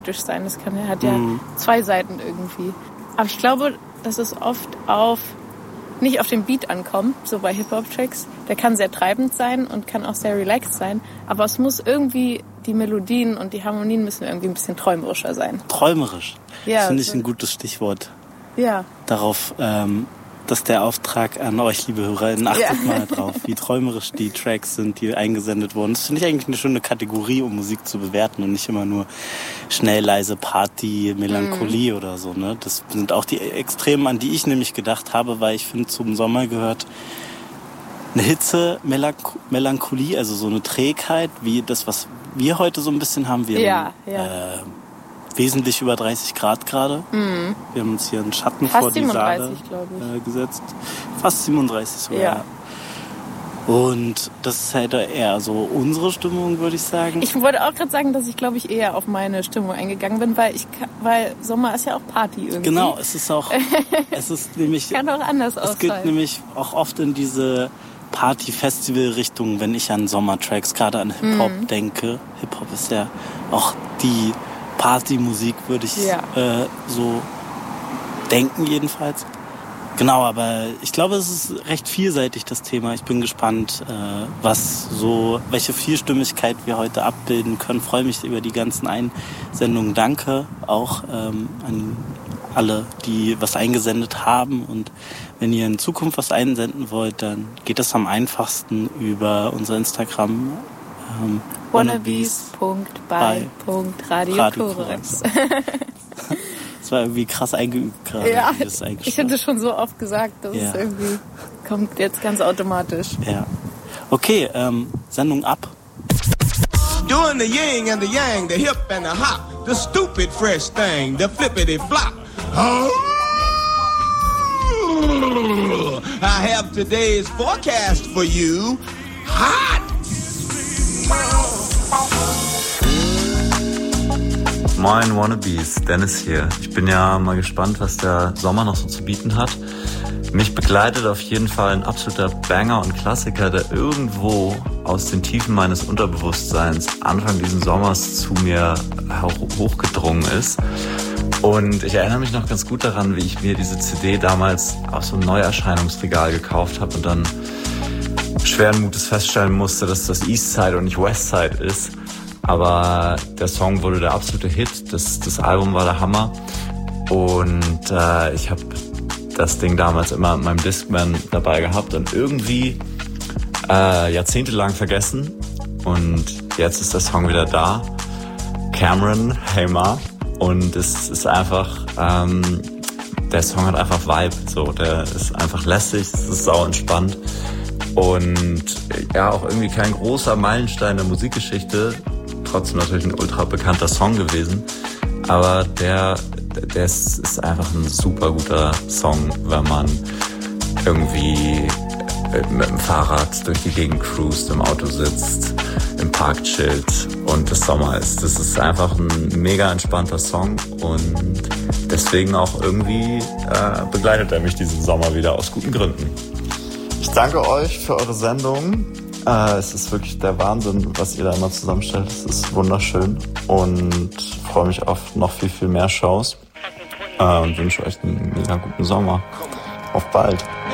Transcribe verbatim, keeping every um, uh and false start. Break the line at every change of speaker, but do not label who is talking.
sein. Das kann, hat ja
Mhm.
zwei Seiten irgendwie. Aber ich glaube, dass es oft auf nicht auf den Beat ankommt, so bei Hip-Hop-Tracks. Der kann sehr treibend sein und kann auch sehr relaxed sein. Aber es muss irgendwie, die Melodien und die Harmonien müssen irgendwie ein bisschen träumerischer sein.
Träumerisch.
Ja,
das finde ich
so.
ein gutes Stichwort.
Ja.
Darauf, ähm, dass der Auftrag an euch, liebe HörerInnen, achtet
Ja.
mal drauf, wie träumerisch die Tracks sind, die eingesendet wurden. Das finde ich eigentlich eine schöne Kategorie, um Musik zu bewerten und nicht immer nur schnell, leise Party, Melancholie
Mhm.
oder so. Ne? Das sind auch die Extremen, an die ich nämlich gedacht habe, weil ich finde, zum Sommer gehört eine Hitze, Melanch- Melancholie, also so eine Trägheit, wie das, was wir heute so ein bisschen haben. Wir
Ja,
haben
ja.
Äh, wesentlich über dreißig Grad gerade.
Mhm.
Wir haben uns hier einen Schatten
Fast
vor die Saale
siebenunddreißig, glaube ich.
äh, gesetzt. Fast siebenunddreißig sogar.
Ja.
Und das ist halt eher so unsere Stimmung, würde ich sagen.
Ich wollte auch gerade sagen, dass ich, glaube ich, eher auf meine Stimmung eingegangen bin, weil ich ka- weil Sommer ist ja auch Party irgendwie.
Genau, es ist auch, es ist nämlich,
Kann auch anders
es geht
ausfallen.
nämlich auch oft in diese Party-Festival-Richtung, wenn ich an Sommertracks, gerade an Hip-Hop
Mhm.
denke. Hip-Hop ist ja auch die Partymusik, würde ich
Ja.
äh, so denken jedenfalls. Genau, aber ich glaube, es ist recht vielseitig, das Thema. Ich bin gespannt, äh, was so, welche Vielstimmigkeit wir heute abbilden können. Freue mich über die ganzen Einsendungen. Danke auch ähm, an alle, die was eingesendet haben. Und wenn ihr in Zukunft was einsenden wollt, dann geht das am einfachsten über unser Instagram. Ähm,
wannabes punkt by punkt radio
Radio
Korax.
Das war irgendwie krass eingeübt gerade.
Ja,
wie das
ich hätte schon so oft gesagt, dass
Ja.
es irgendwie kommt jetzt ganz automatisch.
Ja. Okay, ähm, Sendung ab.
Doing the yin and the yang, the hip and the hop, the stupid fresh thing, the flippity flop. Oh, I have today's forecast for you. Hot!
Moin Wannabes, Dennis hier. Ich bin ja mal gespannt, was der Sommer noch so zu bieten hat. Mich begleitet auf jeden Fall ein absoluter Banger und Klassiker, der irgendwo aus den Tiefen meines Unterbewusstseins Anfang dieses Sommers zu mir hochgedrungen ist. Und ich erinnere mich noch ganz gut daran, wie ich mir diese C D damals aus so einem Neuerscheinungsregal gekauft habe und dann schweren Mutes feststellen musste, dass das Eastside und nicht Westside ist. Aber der Song wurde der absolute Hit, das, das Album war der Hammer und äh, ich habe das Ding damals immer in meinem Discman dabei gehabt und irgendwie äh, jahrzehntelang vergessen und jetzt ist der Song wieder da. Cameron, Hey Ma, und es ist einfach, ähm, der Song hat einfach Vibe, so, der ist einfach lässig, es ist sau entspannt und ja, auch irgendwie kein großer Meilenstein der Musikgeschichte. Trotzdem natürlich ein ultra bekannter Song gewesen, aber der, der ist, ist einfach ein super guter Song, wenn man irgendwie mit dem Fahrrad durch die Gegend cruist, im Auto sitzt, im Park chillt und es Sommer ist. Das ist einfach ein mega entspannter Song und deswegen auch irgendwie äh, begleitet er mich diesen Sommer wieder aus guten Gründen. Ich danke euch für eure Sendung. Äh, es ist wirklich der Wahnsinn, was ihr da immer zusammenstellt. Es ist wunderschön und freue mich auf noch viel, viel mehr Shows äh, und wünsche euch einen mega guten Sommer. Auf bald.